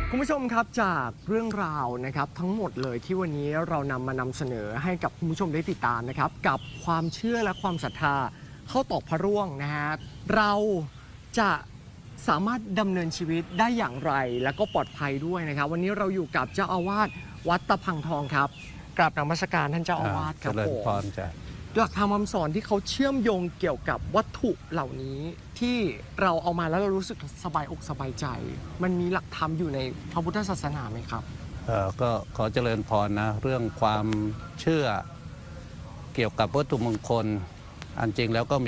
คุณผู้ชมครับจากเรื่องราวนะครับทั้งหมดเลยที่วันนี้เรานำเสนอให้กับคุณผู้ชมได้ติดตามนะครับกับความเชื่อและความศรัทธาเข้าตอกพระร่วงนะฮะเราจะสามารถดำเนินชีวิตได้อย่างไรและก็ปลอดภัยด้วยนะครับวันนี้เราอยู่กับเจ้าอาวาสวัดตะพังทองครับกราบนมัสการท่านเจ้าอาวาสครับเจริญผมพรจ้ะหลักธรรมคำสอนที่เขาเชื่อมโยงเกี่ยวกับวัตถุเหล่านี้ที่เราเอามาแล้วเรารู้สึกสบายอกสบายใจมันมีหลักธรรมอยู่ในพระพุทธศาสนาไหมครับก็ขอเจริญพรนะเรื่องความเชื่อเกี่ยวกับวัตถุมงคลอันจริงแล้วก็